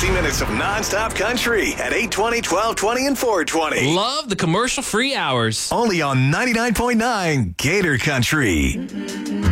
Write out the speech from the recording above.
60 minutes of nonstop country at 820, 1220, and 420. Love the commercial-free hours. Only on 99.9 Gator Country.